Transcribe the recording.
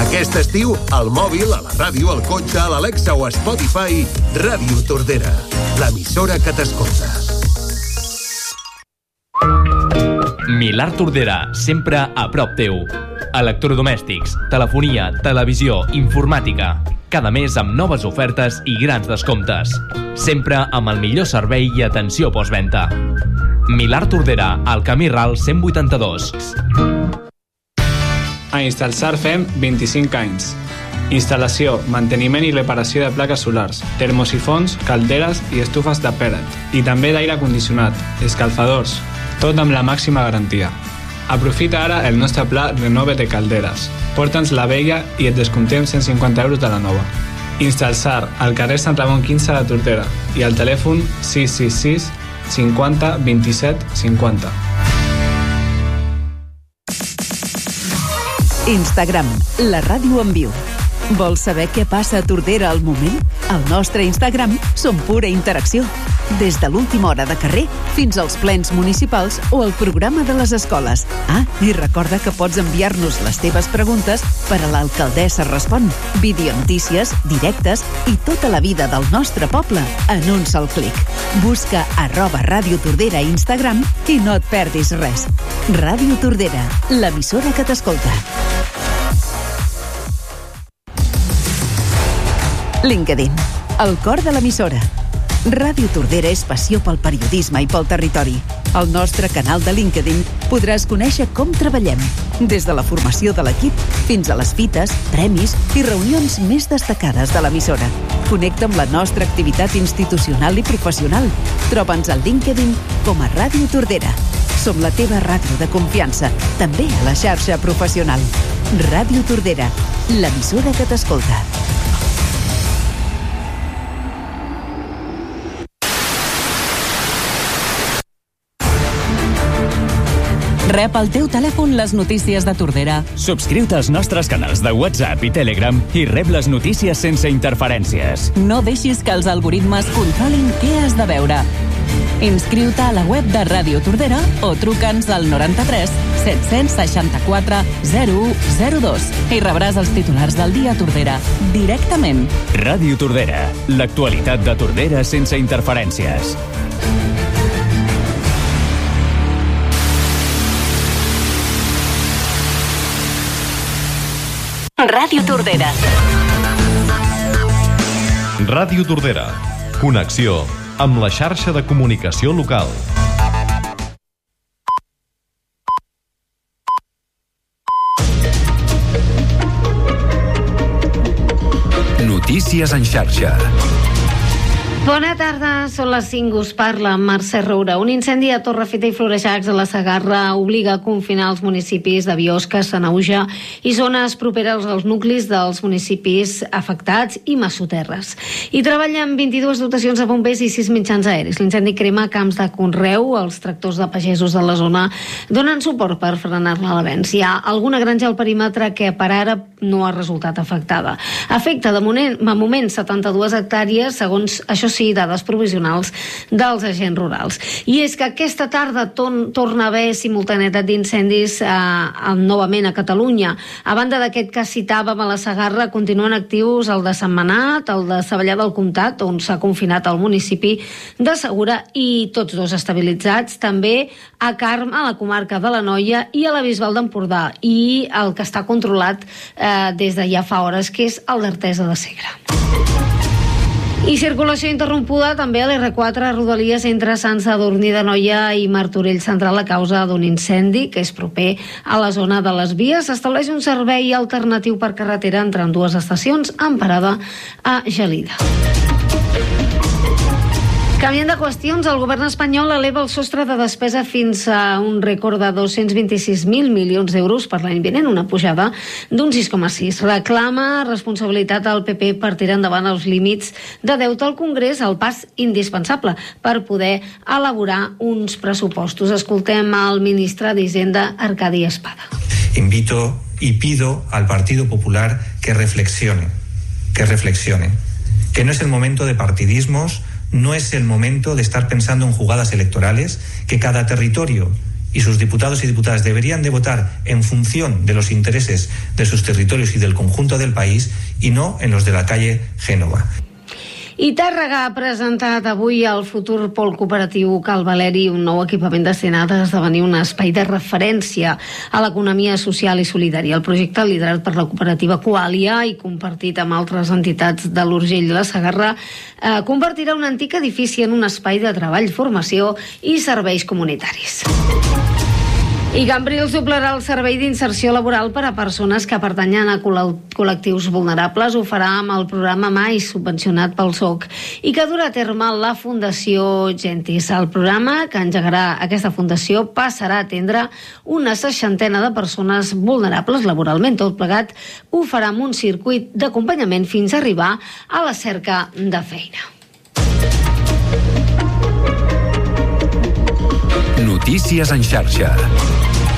Aquest estiu, al mòbil, a la ràdio, al cotxe, a l'Alexa o a Spotify, Ràdio Tordera, l'emissora que t'escolta. Milà Tordera, sempre a prop teu. Electrodomèstics, telefonia, televisió, informàtica. Cada mes amb noves ofertes i grans descomptes. Sempre amb el millor servei i atenció postventa. Milà Tordera, al camí Ral 182. A Instalsar fem 25 anys. Instal·lació, manteniment i reparació de plaques solars, termosifons, calderes i estufes de pellet. I també d'aire condicionat, escalfadors, tot amb la màxima garantia. Aprofita ara el nostre pla Renove de calderes. Porta'ns la vella i et descomptem 150 euros de la nova. Instalsar, al carrer Sant Ramon 15 de Tordera i al telèfon 666 50 27 50. Instagram, la ràdio en viu. Vols saber què passa a Tordera al moment? Al nostre Instagram som pura interacció. Des de l'última hora de carrer fins als plens municipals o el programa de les escoles. I recorda que pots enviar-nos les teves preguntes per a l'Alcaldessa Respon, videonotícies, directes i tota la vida del nostre poble en un sol clic. Busca @Ràdio Tordera a Instagram i no et perdis res. Ràdio Tordera, l'emissora que t'escolta. LinkedIn, el cor de l'emissora. Ràdio Tordera és passió pel periodisme i pel territori. Al nostre canal de LinkedIn podràs conèixer com treballem, des de la formació de l'equip fins a les fites, premis i reunions més destacades de l'emissora. Connecta amb la nostra activitat institucional i professional. Troba'ns al LinkedIn com a Ràdio Tordera. Som la teva ràdio de confiança, també a la xarxa professional. Ràdio Tordera, l'emissora que t'escolta. Rep al teu telèfon les notícies de Tordera. Subscriu-te als nostres canals de WhatsApp i Telegram i rep les notícies sense interferències. No deixis que els algoritmes controlin què has de veure. Inscriu-te a la web de Ràdio Tordera o truca'ns al 93 764 0102 i rebràs els titulars del dia a Tordera directament. Ràdio Tordera, l'actualitat de Tordera sense interferències. Ràdio Tordera. Ràdio Tordera. Connexió amb la xarxa de comunicació local. Notícies en xarxa. Bona tarda, són les 5, us parla Mercè Roura. Un incendi a Torrefeta i Florejacs a la Segarra obliga a confinar els municipis de Biosca, Sanaüja i zones properes als nuclis dels municipis afectats i Massoterres. Hi treballen 22 dotacions de bombers i 6 mitjans aeris. L'incendi crema camps de conreu, els tractors de pagesos de la zona donen suport per frenar-ne l'avenç. Hi ha alguna granja al perímetre que per ara no ha resultat afectada. Afecta de moment 72 hectàrees, segons això sí, dades provisionals dels agents rurals. I és que aquesta tarda torna a haver simultaneïtat d'incendis novament a Catalunya. A banda d'aquest que citàvem a la Segarra, continuen actius el de Sentmenat, el de Savallà del Comtat, on s'ha confinat el municipi de Segura, i tots dos estabilitzats, també a Carme, a la comarca de l'Anoia, i a la Bisbal d'Empordà, i el que està controlat des de ja fa hores, que és el d'Artesa de Segre. I circulació interrompuda també a l'R4 a Rodalies entre Sant Sadurní d'Anoia i Martorell Central a causa d'un incendi que és proper a la zona de les vies. S'estableix un servei alternatiu per carretera entre ambdues estacions amb parada a Gelida. Canviant de qüestions, el govern espanyol eleva el sostre de despesa fins a un rècord de 226.000 milions d'euros per l'any vinent, una pujada d'un 6,6. Reclama responsabilitat al PP per tirar endavant els límits de deute al Congrés, el pas indispensable per poder elaborar uns pressupostos. Escoltem al ministre d'Hisenda, Arcadi Espada. Invito y pido al Partido Popular que reflexione, que no es el momento de partidismos, no es el momento de estar pensando en jugadas electorales, que cada territorio y sus diputados y diputadas deberían de votar en función de los intereses de sus territorios y del conjunto del país y no en los de la calle Génova. I Tàrrega ha presentat avui el futur pol cooperatiu Cal Valeri, un nou equipament destinat a esdevenir un espai de referència a l'economia social i solidària. El projecte, liderat per la cooperativa Qualia i compartit amb altres entitats de l'Urgell i la Segarra, convertirà un antic edifici en un espai de treball, formació i serveis comunitaris. I Cambrils doblarà el servei d'inserció laboral per a persones que pertanyen a col·lectius vulnerables. Ho farà amb el programa MAIS, subvencionat pel SOC, i que durà a terme la Fundació Gentis. El programa que engegarà aquesta fundació passarà a atendre una 60 de persones vulnerables laboralment. Tot plegat ho farà amb un circuit d'acompanyament fins a arribar a la cerca de feina. Notícies en xarxa.